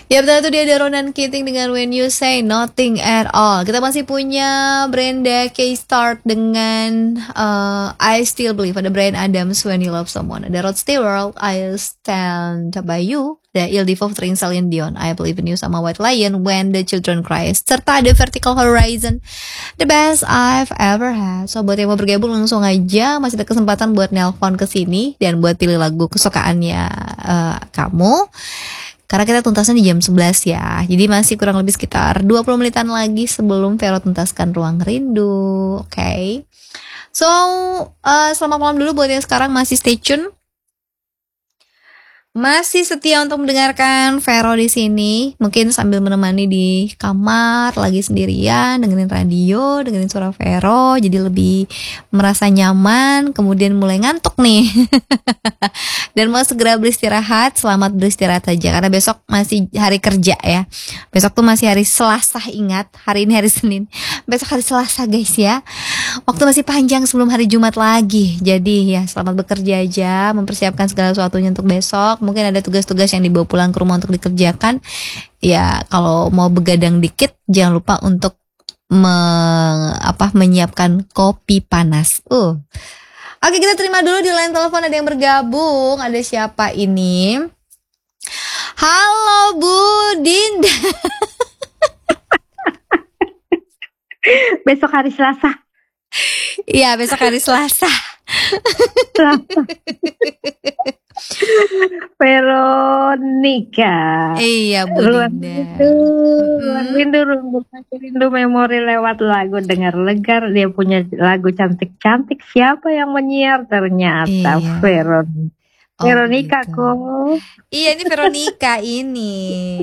Ya betul, itu dia ada Ronan Keating dengan When You Say Nothing at All. Kita masih punya Brenda K. Stark dengan I Still Believe. Ada Bryan Adams When You Love Someone. Ada Rod Stewart I Stand By You. Ada Il Divo featuring Celine Dion I Believe in You sama White Lion When the Children Cry. Serta ada Vertical Horizon The Best I've Ever Had. So buat yang mau bergabung langsung aja, masih ada kesempatan buat nelpon ke sini dan buat pilih lagu kesukaannya kamu. Karena kita tuntasnya di jam 11 ya. Jadi masih kurang lebih sekitar 20 menitan lagi sebelum Vero tuntaskan Ruang Rindu. Oke. So, selamat malam dulu buat yang sekarang masih stay tune. Masih setia untuk mendengarkan Vero di sini, mungkin sambil menemani di kamar, lagi sendirian, dengerin radio, dengerin suara Vero, jadi lebih merasa nyaman, kemudian mulai ngantuk nih. Dan mau segera beristirahat, selamat beristirahat aja, karena besok masih hari kerja ya. Besok tuh masih hari Selasa, ingat, hari ini hari Senin, besok hari Selasa guys ya. Waktu masih panjang sebelum hari Jumat lagi, jadi ya selamat bekerja aja, mempersiapkan segala sesuatunya untuk besok. Mungkin ada tugas-tugas yang dibawa pulang ke rumah untuk dikerjakan. Ya kalau mau begadang dikit, jangan lupa untuk menyiapkan kopi panas. Oke, kita terima dulu di line telepon, ada yang bergabung. Ada siapa ini? Halo Bu Dinda. Besok hari Selasa. Iya, besok hari Selasa. Veronica. Iya Bu Dinda. Rindu memori lewat lagu. Dengar legar, dia punya lagu cantik-cantik. Siapa yang menyiar? Ternyata Iya. Veronica gitu. kok. Iya, ini Veronica ini.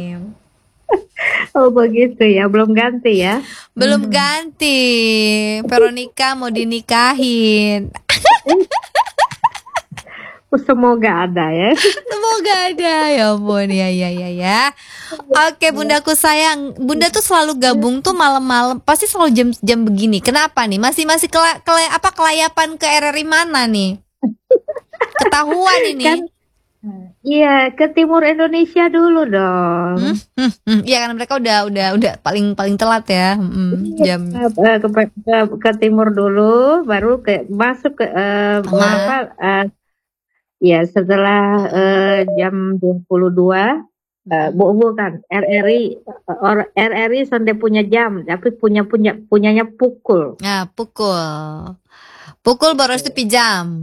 Oh begitu ya, belum ganti ya? Belum ganti. Veronica mau dinikahin. Semoga ada ya. Semoga ada, ya ampun, ya. Oke, bundaku sayang, Bunda tuh selalu gabung tuh malam-malam, pasti selalu jam begini. Kenapa nih? Masih kelayapan ke RRI mana nih? Ketahuan ini. Kan, iya, ke timur Indonesia dulu dong. Iya, karena mereka udah paling telat ya. Jam ke timur dulu, baru masuk ke ya setelah jam 22. Bukan RRI sonde punya jam, tapi punyanya pukul. Nah, pukul baru itu jam.